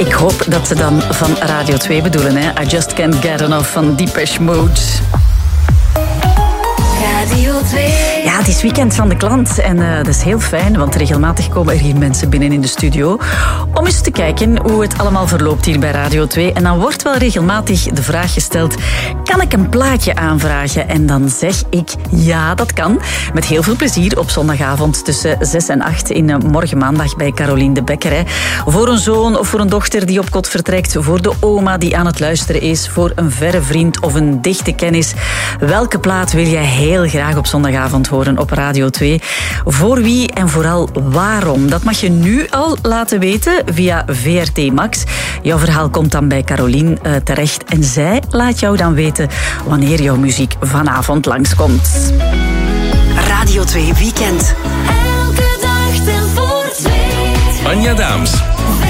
Ik hoop dat ze dan van Radio 2 bedoelen. Hè? I Just Can't Get Enough van Depeche Mode. Radio 2. Ja, het is weekend van de klant en dat is heel fijn, want regelmatig komen er hier mensen binnen in de studio om eens te kijken hoe het allemaal verloopt hier bij Radio 2. En dan wordt wel regelmatig de vraag gesteld, kan ik een plaatje aanvragen? En dan zeg ik, ja, dat kan. Met heel veel plezier op zondagavond tussen 6 en 8 in Morgen Maandag bij Caroline de Bekker. Hè. Voor een zoon of voor een dochter die op kot vertrekt, voor de oma die aan het luisteren is, voor een verre vriend of een dichte kennis. Welke plaat wil jij heel graag op zondagavond horen op Radio 2? Voor wie en vooral waarom? Dat mag je nu al laten weten via VRT Max. Jouw verhaal komt dan bij Caroline terecht en zij laat jou dan weten wanneer jouw muziek vanavond langskomt. Radio 2 Weekend. Elke dag ten voor twee. Anja Daams.